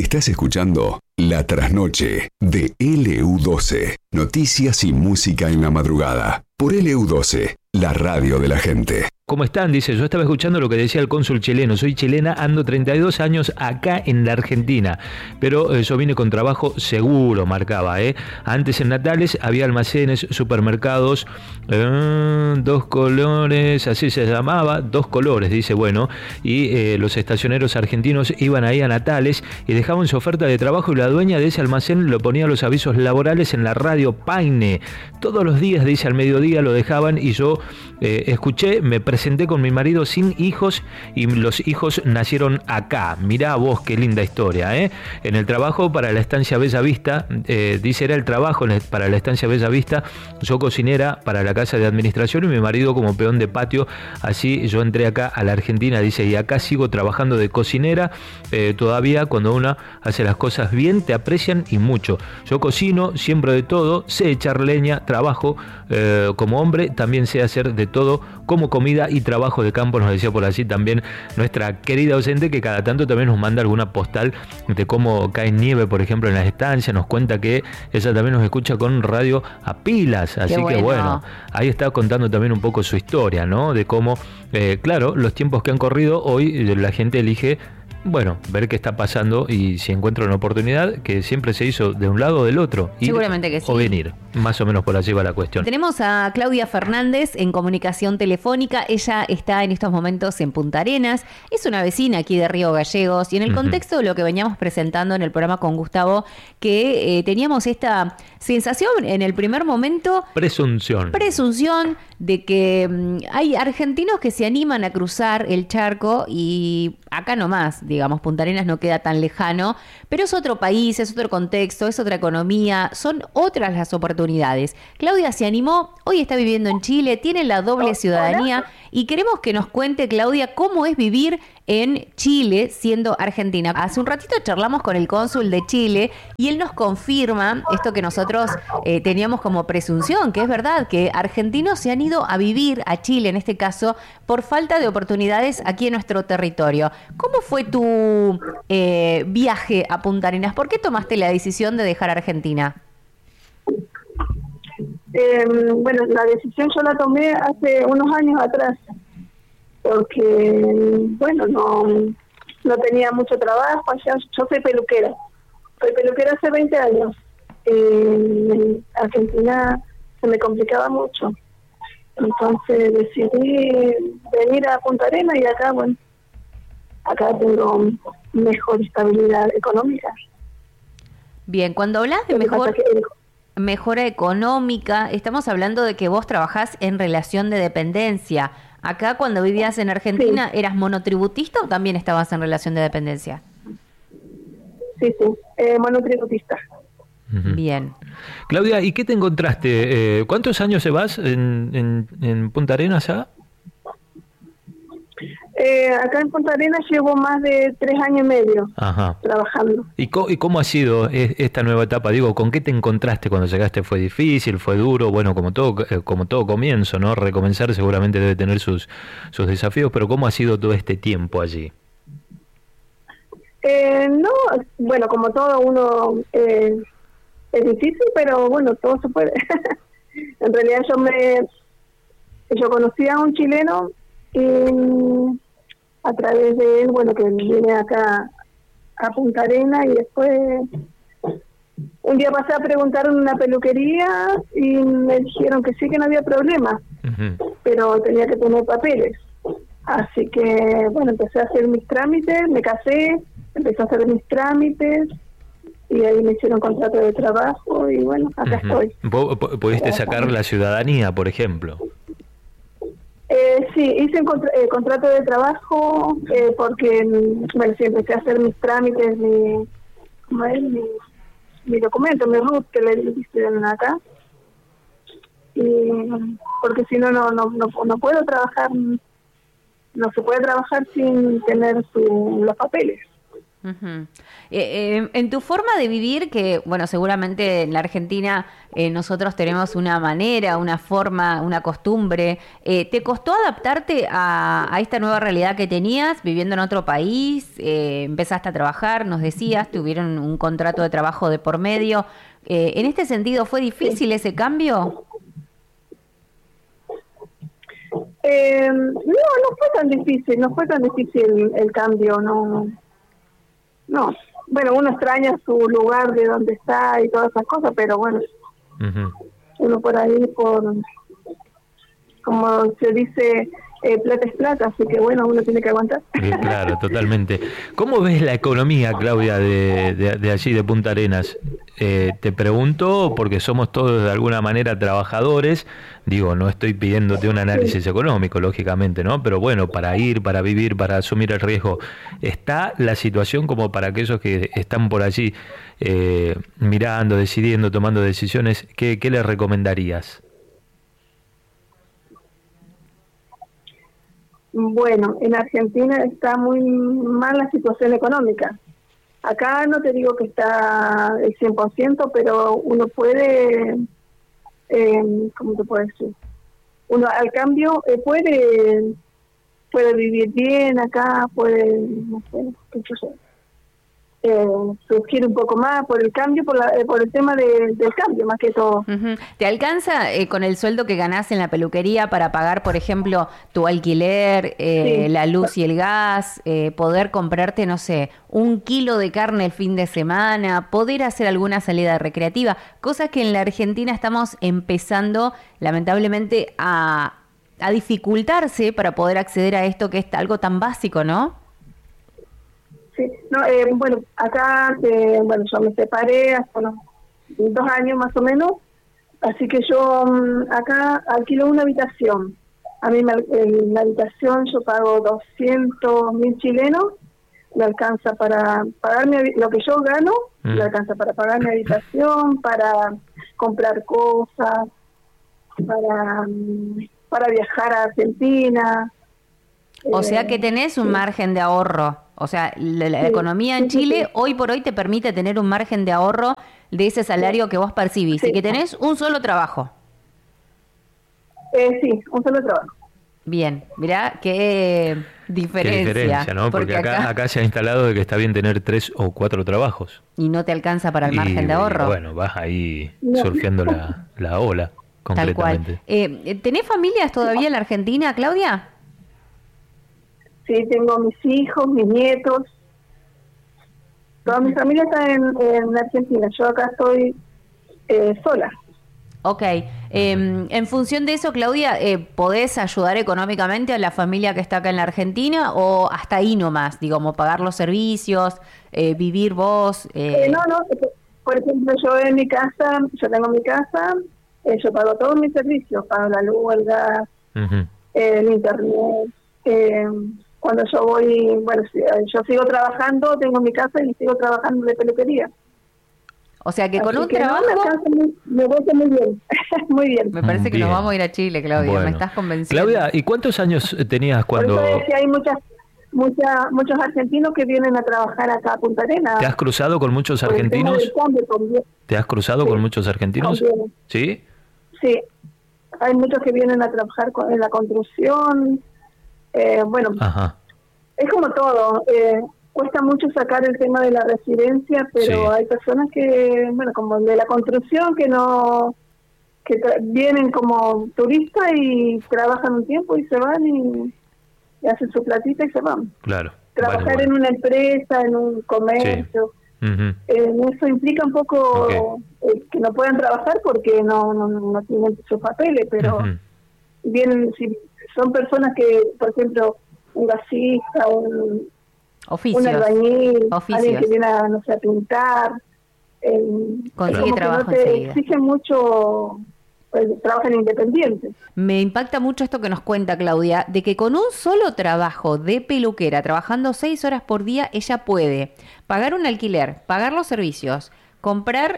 Estás escuchando La Trasnoche de LU12. Noticias y música en la madrugada. Por LU12, la radio de la gente. ¿Cómo están? Dice, yo estaba escuchando lo que decía el cónsul chileno. Soy chilena, ando 32 años acá en la Argentina. Pero yo vine con trabajo seguro, marcaba. Antes en Natales había almacenes, supermercados, dos colores, así se llamaba, dos colores, dice, bueno. Y los estacioneros argentinos iban ahí a Natales y dejaban su oferta de trabajo y la dueña de ese almacén lo ponía los avisos laborales en la radio Paine. Todos los días, dice, al mediodía lo dejaban y yo escuché, me presenté con mi marido sin hijos y los hijos nacieron acá. Mirá vos qué linda historia, En el trabajo para la estancia Bella Vista, dice, era el trabajo para la estancia Bella Vista, yo cocinera para la casa de administración y mi marido como peón de patio. Así yo entré acá a la Argentina, dice, y acá sigo trabajando de cocinera. Todavía cuando uno hace las cosas bien te aprecian y mucho. Yo cocino, siembro de todo, sé echar leña, trabajo como hombre, también sé hacer de todo, como comida y trabajo de campo, nos decía por así también nuestra querida docente, que cada tanto también nos manda alguna postal de cómo cae nieve, por ejemplo, en las estancias. Nos cuenta que ella también nos escucha con radio a pilas, así que bueno, ahí está contando también un poco su historia, ¿no? De cómo, claro, los tiempos que han corrido, hoy la gente elige, bueno, ver qué está pasando y si encuentra una oportunidad, que siempre se hizo de un lado o del otro. Seguramente que sí. O venir. Más o menos por allí va la cuestión. Tenemos a Claudia Fernández en comunicación telefónica. Ella está en estos momentos en Punta Arenas. Es una vecina aquí de Río Gallegos. Y en el contexto de lo que veníamos presentando en el programa con Gustavo, que teníamos esta sensación en el primer momento. Presunción de que hay argentinos que se animan a cruzar el charco y acá nomás, digamos, Punta Arenas no queda tan lejano, pero es otro país, es otro contexto, es otra economía, son otras las oportunidades. Claudia se animó, hoy está viviendo en Chile, tiene la doble ciudadanía y queremos que nos cuente, Claudia, cómo es vivir en Chile siendo argentina. Hace un ratito charlamos con el cónsul de Chile y él nos confirma esto que nosotros teníamos como presunción, que es verdad, que argentinos se han ido a vivir a Chile, en este caso, por falta de oportunidades aquí en nuestro territorio. ¿Cómo fue tu viaje a Punta Arenas? ¿Por qué tomaste la decisión de dejar Argentina? Bueno, la decisión yo la tomé hace unos años atrás, porque, bueno, no tenía mucho trabajo allá. Yo soy peluquera hace 20 años. En Argentina se me complicaba mucho, entonces decidí venir a Punta Arenas y acá, bueno, acá tengo mejor estabilidad económica. Bien, cuando hablas de mejora económica, estamos hablando de que vos trabajás en relación de dependencia. Acá, cuando vivías en Argentina, sí. ¿Eras monotributista o también estabas en relación de dependencia? Sí, monotributista. Bien. Claudia, ¿y qué te encontraste? ¿Cuántos años llevas en Punta Arenas ya? Acá en Punta Arenas llevo más de 3 años y medio trabajando. ¿Y cómo ha sido esta nueva etapa? Digo, ¿con qué te encontraste cuando llegaste? ¿Fue difícil? ¿Fue duro? Bueno, como todo comienzo, ¿no? Recomenzar seguramente debe tener sus desafíos, pero ¿cómo ha sido todo este tiempo allí? No, bueno, como todo uno es difícil, pero bueno, todo se puede. En realidad yo conocí a un chileno y a través de él, bueno, que viene acá a Punta Arenas, y después un día pasé a preguntar en una peluquería y me dijeron que sí, que no había problema, pero tenía que tener papeles. Así que, bueno, empecé a hacer mis trámites, me casé, empecé a hacer mis trámites y ahí me hicieron contrato de trabajo y bueno, acá estoy. ¿Vos pudiste sacar la ciudadanía, por ejemplo? Sí, hice un contrato de trabajo porque, bueno, sí, empecé a hacer mis trámites, mi documento, mi RUT, que le dicen acá, y porque si no puedo trabajar, no se puede trabajar sin tener los papeles. Uh-huh. En tu forma de vivir, que bueno, seguramente en la Argentina nosotros tenemos una manera, una forma, una costumbre, ¿te costó adaptarte a esta nueva realidad que tenías viviendo en otro país? Empezaste a trabajar, nos decías, tuvieron un contrato de trabajo de por medio. En este sentido, ¿fue difícil ese cambio? No fue tan difícil el cambio, no. Bueno, uno extraña su lugar de donde está y todas esas cosas, pero bueno, uno por ahí, como se dice, plata es plata, así que bueno, uno tiene que aguantar. Claro, totalmente. ¿Cómo ves la economía, Claudia, de allí, de Punta Arenas? Te pregunto porque somos todos de alguna manera trabajadores. Digo, no estoy pidiéndote un análisis económico, lógicamente, ¿no? Pero bueno, para ir, para vivir, para asumir el riesgo, ¿está la situación como para aquellos que están por allí mirando, decidiendo, tomando decisiones? ¿Qué les recomendarías? Bueno, en Argentina está muy mal la situación económica. Acá no te digo que está el 100%, pero uno puede, ¿cómo te puedo decir? Uno al cambio puede vivir bien acá, puede, no sé, qué sé yo, surgir un poco más por el cambio, por el tema del cambio, más que todo. Uh-huh. ¿Te alcanza con el sueldo que ganás en la peluquería para pagar, por ejemplo, tu alquiler, sí, la luz y el gas, poder comprarte, no sé, 1 kilo de carne el fin de semana, poder hacer alguna salida recreativa? Cosas que en la Argentina estamos empezando, lamentablemente, a dificultarse para poder acceder a esto que es algo tan básico, ¿no? Sí, no, bueno, acá, bueno, yo me separé hace unos 2 años más o menos, así que yo acá alquilo una habitación. A mí en la habitación yo pago 200.000 chilenos, me alcanza para pagarme lo que yo gano, me alcanza para pagar mi habitación, para comprar cosas, para viajar a Argentina. O sea que tenés un margen de ahorro. O sea, la economía en Chile hoy por hoy te permite tener un margen de ahorro de ese salario que vos percibís y que tenés un solo trabajo. Sí, un solo trabajo. Bien, mirá qué diferencia. Qué diferencia, ¿no? Porque acá se ha instalado de que está bien tener 3 o 4 trabajos. Y no te alcanza para el margen de ahorro. Y bueno, vas ahí surfeando la ola, concretamente. Tal cual. ¿Tenés familias todavía en la Argentina, Claudia? Sí, tengo mis hijos, mis nietos. Toda mi familia está en Argentina. Yo acá estoy sola. Ok. En función de eso, Claudia, ¿podés ayudar económicamente a la familia que está acá en la Argentina o hasta ahí nomás? Digamos, pagar los servicios, vivir vos. No. Por ejemplo, yo en mi casa, yo tengo mi casa, yo pago todos mis servicios. Pago la luz, el gas, el internet. Cuando yo voy, bueno, yo sigo trabajando, tengo mi casa y sigo trabajando de peluquería. O sea que con así un que trabajo... me voy muy bien, muy bien. Me parece que nos vamos a ir a Chile, Claudia, bueno. Me estás convenciendo. Claudia, ¿y cuántos años tenías cuando...? Por eso es que hay muchos argentinos que vienen a trabajar acá a Punta Arenas. ¿Te has cruzado con muchos argentinos? ¿Te has cruzado con muchos argentinos? También. ¿Sí? Sí, hay muchos que vienen a trabajar en la construcción. Bueno, es como todo, cuesta mucho sacar el tema de la residencia, pero hay personas que, bueno, como de la construcción, que vienen como turistas y trabajan un tiempo y se van y hacen su platita y se van. Claro. Trabajar en una empresa, en un comercio, eso implica un poco que no puedan trabajar porque no tienen sus papeles, pero vienen, si son personas que, por ejemplo, un gasista, un albañil, alguien que viene a, no sé, a pintar, consigue trabajo no te exigen mucho, trabajan independientes. Me impacta mucho esto que nos cuenta Claudia, de que con un solo trabajo de peluquera, trabajando 6 horas por día, ella puede pagar un alquiler, pagar los servicios, comprar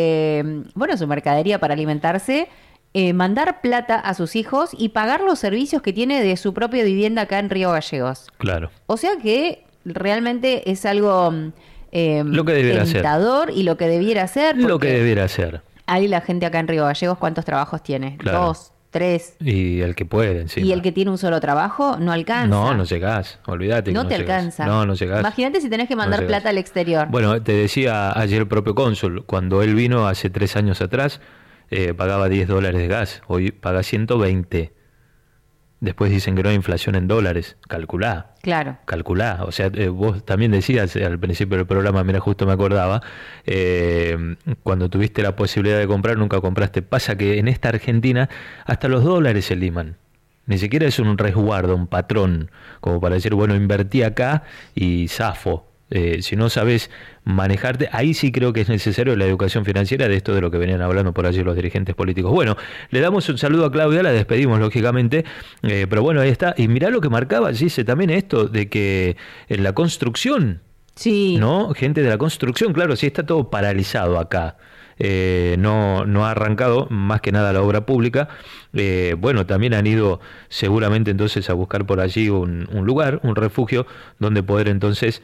su mercadería para alimentarse, mandar plata a sus hijos y pagar los servicios que tiene de su propia vivienda acá en Río Gallegos. Claro. O sea que realmente es algo lo que debiera tentador hacer. Y lo que debiera hacer. Lo que debiera hacer. Ahí la gente acá en Río Gallegos, ¿cuántos trabajos tiene? Claro. 2, 3. Y el que puede, encima. Y el que tiene un solo trabajo no alcanza. No llegás, olvídate. No que te llegás. alcanza. No llegás. Imagínate si tenés que mandar plata al exterior. Bueno, te decía ayer el propio cónsul, cuando él vino hace 3 años atrás, pagaba $10 de gas, hoy paga 120. Después dicen que no hay inflación en dólares. Calculá. Claro. Calculá. O sea, vos también decías al principio del programa, mira, justo me acordaba, cuando tuviste la posibilidad de comprar, nunca compraste. Pasa que en esta Argentina hasta los dólares se liman. Ni siquiera es un resguardo, un patrón, como para decir, bueno, invertí acá y zafo. Si no sabes manejarte, ahí sí creo que es necesario la educación financiera, de esto de lo que venían hablando por allí los dirigentes políticos. Bueno, le damos un saludo a Claudia, la despedimos lógicamente, pero bueno, ahí está. Y mirá lo que marcaba, dice también esto de que en la construcción, sí, ¿no? Gente de la construcción, claro, sí está todo paralizado acá. No ha arrancado más que nada la obra pública. Bueno, también han ido seguramente entonces a buscar por allí un lugar, un refugio donde poder entonces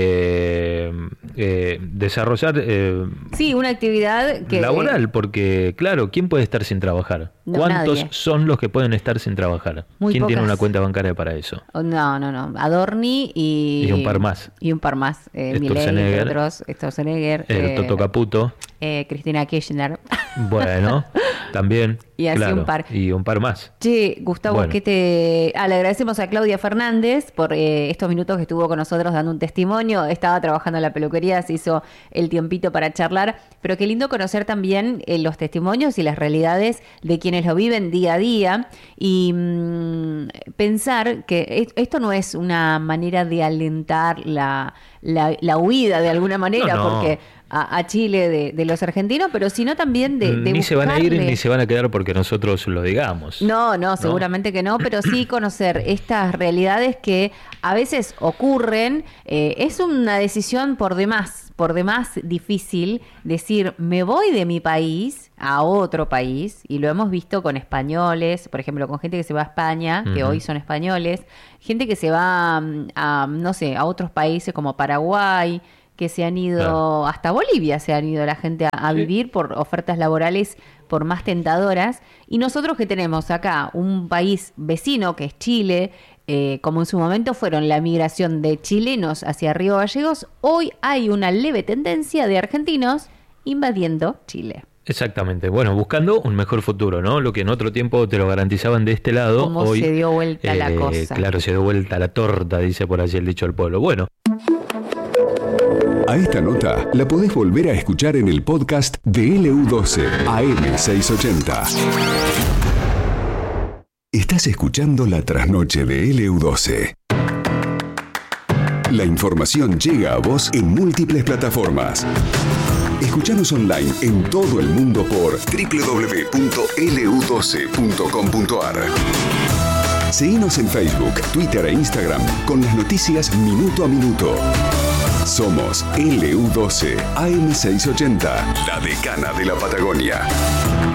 desarrollar sí, una actividad que laboral, porque claro, ¿quién puede estar sin trabajar? No, ¿Cuántos nadie. son los que pueden estar sin trabajar? Muy ¿Quién tiene pocas. una cuenta bancaria para eso? No. Adorni Y un par más. Y un par más. Milei, Sturzenegger. otros, Sturzenegger, Toto Caputo. Cristina Kirchner. Bueno, también. Y así claro, un par. Y un par más. Che, Gustavo, Bueno. le agradecemos a Claudia Fernández por estos minutos que estuvo con nosotros dando un testimonio. Estaba trabajando en la peluquería, se hizo el tiempito para charlar, pero qué lindo conocer también los testimonios y las realidades de quienes lo viven día a día y pensar que esto no es una manera de alentar la huida de alguna manera, No. porque a Chile de los argentinos, pero sino también de ni se van a ir buscarle. ni se van a quedar porque nosotros lo digamos. No, seguramente que no, pero sí conocer estas realidades que a veces ocurren. Es una decisión por demás difícil decir, me voy de mi país a otro país, y lo hemos visto con españoles, por ejemplo, con gente que se va a España, que hoy son españoles, gente que se va a otros países como Paraguay, que se han ido, claro, hasta Bolivia se han ido la gente a vivir por ofertas laborales por más tentadoras, y nosotros que tenemos acá un país vecino que es Chile, como en su momento fueron la migración de chilenos hacia Río Gallegos, hoy hay una leve tendencia de argentinos invadiendo Chile. Exactamente, bueno, buscando un mejor futuro, ¿no? Lo que en otro tiempo te lo garantizaban de este lado. Cómo hoy se dio vuelta la cosa. Claro, se dio vuelta la torta, dice por allí el dicho del pueblo. Bueno. A esta nota la podés volver a escuchar en el podcast de LU12 AM680. Estás escuchando La Trasnoche de LU12. La información llega a vos en múltiples plataformas. Escuchanos online en todo el mundo por www.lu12.com.ar. Seguinos en Facebook, Twitter e Instagram con las noticias minuto a minuto. Somos LU12 AM680, la decana de la Patagonia.